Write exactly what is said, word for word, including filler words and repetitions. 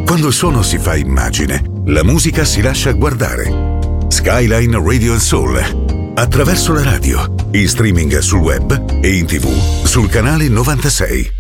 Quando il suono si fa immagine, la musica si lascia guardare. Skyline Radio and Soul. Attraverso la radio, in streaming sul web e in tv sul canale novantasei.